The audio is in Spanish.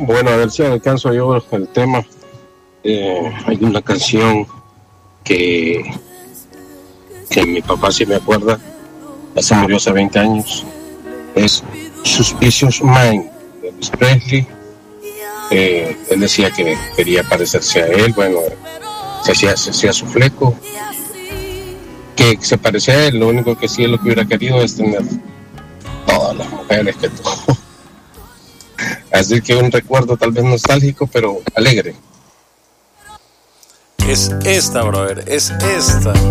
Bueno, a ver si alcanzo yo el tema. Hay una canción que mi papá sí me acuerda, se murió hace 20 años. Es Suspicious Mind de Elvis Presley. Él decía que quería parecerse a él, bueno, se hacía su fleco, que se parecía a él. Lo único que sí, lo que hubiera querido es tener todas las mujeres que tuvo. Así que un recuerdo tal vez nostálgico, pero alegre. Es esta, brother, es esta.